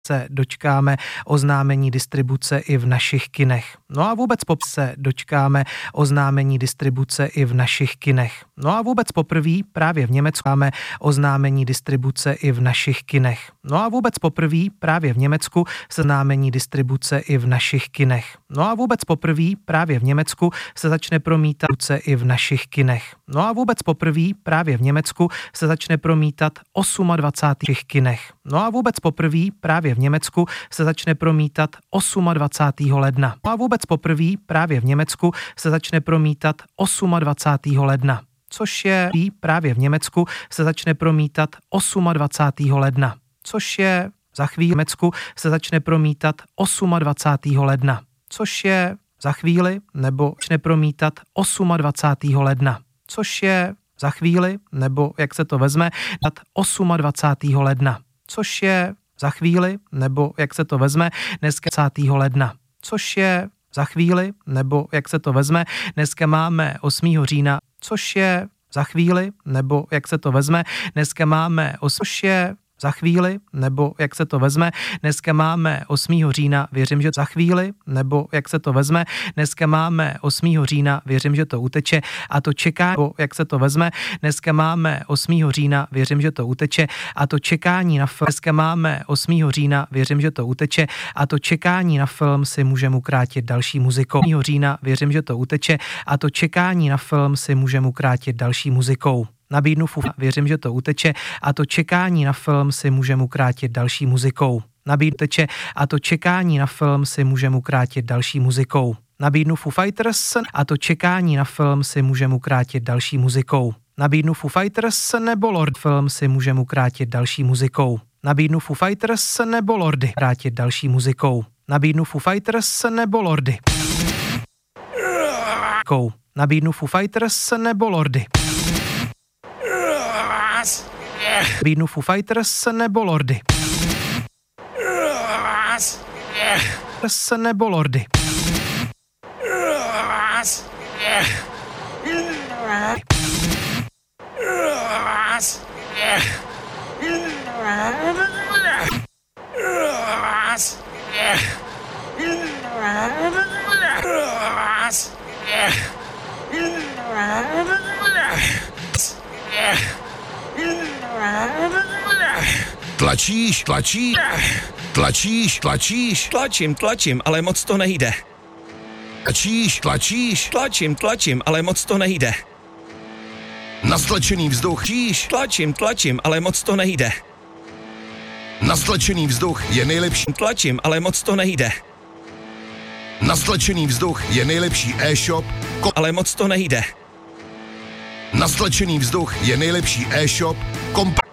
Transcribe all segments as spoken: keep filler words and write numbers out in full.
se dočkáme oznámení distribuce i v našich kinech. No a vůbec pop se dočkáme oznámení distribuce i v našich kinech. No a vůbec poprvé právě v Německu máme oznámení distribuce i v našich kinech. No a vůbec poprvé právě v Německu se oznámení distribuce i v našich kinech. No a vůbec poprvé právě v Německu se začne promítat i v našich kinech. No a vůbec poprvé právě v Německu se začne promítat dvacátého osmého kinech. No a vůbec poprvé právě v Německu se začne promítat dvacátého osmého ledna. No a vůbec poprvé právě v Německu se začne promítat dvacátého osmého ledna. Což je právě v Německu se začne promítat dvacátého osmého ledna. Což je za chvíli v Německu se začne promítat dvacátého osmého ledna. Což je za chvíli nebo začne promítat dvacátého osmého ledna. Což je za chvíli nebo jak se to vezme dvacátého osmého ledna. Což je za chvíli nebo jak se to vezme dneska dvacátého ledna. Což je za chvíli nebo jak se to vezme dneska máme osmého října. Což je za chvíli nebo jak se to vezme dneska máme což je za chvíli, nebo jak se to vezme, dneska máme osmého října, věřím, že za chvíli, nebo jak se to vezme, dneska máme osmého října, věřím, že to uteče a to čeká, nebo jak se to vezme, dneska máme osmého října, věřím, že to uteče a to čekání na film, dneska máme osmého října, věřím, že to uteče a to čekání na film si můžeme ukrátit další muzikou. osmého října, věřím, že to uteče a to čekání na film si můžeme ukrátit další muzikou. Nabídnu fufa, věřím, že to uteče a to čekání na film si můžeme ukrátit další muzikou. Nabídnu teče a to čekání na film si můžeme ukrátit další muzikou. Nabídnu Foo Fighters a to čekání na film si můžeme ukrátit další muzikou. Nabídnu Foo Fighters nebo Lord film si můžeme ukrátit další muzikou. Nabídnu Foo Fighters nebo Lordy krátit další muzikou. Nabídnu Foo Fighters nebo Lordy. Nabídnu Foo Fighters nebo Lordy. Nabídnu Foo Fighters nebo Lordy. Nebo Lordy. Tlačíš, tlačíš, tlačíš, tlačíš. Tlačím, tlačím, ale moc to nejde. Tlačíš, tlačíš. Tlačím, tlačím, ale moc to nejde. Na stlačený vzduch tlačíš. Tlačím, tlačím, ale moc to nejde. Na stlačený vzduch je nejlepší. Tlačím, ale moc to nejde. Na stlačený vzduch je nejlepší e-shop. Ko- ale moc to nejde. Na stlačený vzduch je nejlepší e-shop. Komp-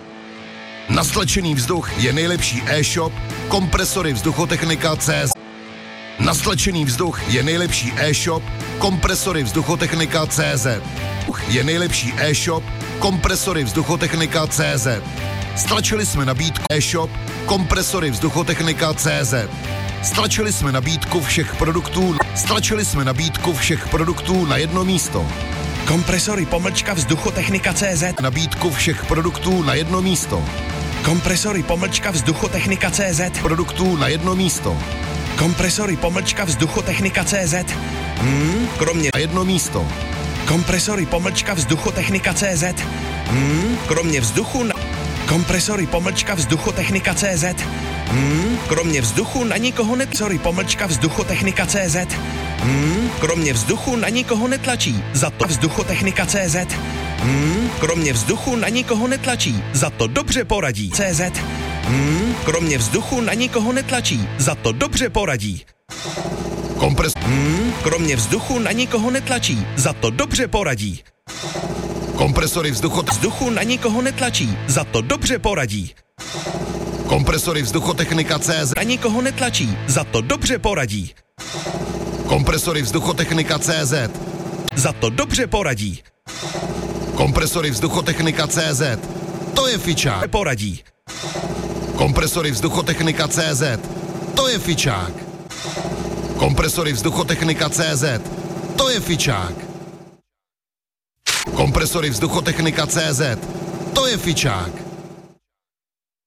Na stlačený vzduch je nejlepší e-shop. Kompresory vzduchotechnika tečka cé zet. Na stlačený vzduch je nejlepší e-shop. Kompresory vzduchotechnika tečka cé zet. Je nejlepší e-shop. Kompresory vzduchotechnika tečka cé zet. Stlačili jsme nabídku e-shop. Kompresory vzduchotechnika tečka cé zet. Stlačili jsme nabídku všech produktů. Stlačili jsme nabídku všech produktů na jedno místo. Kompresory pomlčka vzduchotechnika tečka cé zet. Nabídku všech produktů na jedno místo. Kompresory pomlčka vzduchotechnika tečka cé zet. Produktů na jedno místo. Kompresory pomlčka vzduchotechnika tečka cé zet. Hmm, kromě na jedno místo. Kompresory pomlčka vzduchotechnika tečka cé zet. Hmm, kromě vzduchu na... Kompresory pomlčka vzduchotechnika tečka cé zet. Hmm, kromě vzduchu na nikoho netlačí. Pomlčka vzduchotechnika tečka cé zet. Hmm, kromě vzduchu na nikoho netlačí. Za to vzduchotechnika tečka cé zet. Hmm, kromě vzduchu na nikoho netlačí. Za to dobře poradí. cé zet. Hmm, kromě vzduchu na nikoho netlačí. Za to dobře poradí. Kompres... Hmm, kromě vzduchu na nikoho netlačí. Za to dobře poradí. Kompresory vzduchot... Vzduchu na nikoho netlačí. Za to dobře poradí. Kompresory vzduchotechnika tečka cé zet. Na nikoho netlačí. Za to dobře poradí. Kompresory vzduchotechnika tečka cé zet. Za to dobře poradí. Kompresory vzduchotechnika tečka cé zet. To je fičák. Poradí. Kompresory vzduchotechnika tečka cé zet. To je fičák. Kompresory vzduchotechnika tečka cé zet. To je fičák. Kompresory vzduchotechnika tečka cé zet. To je fičák.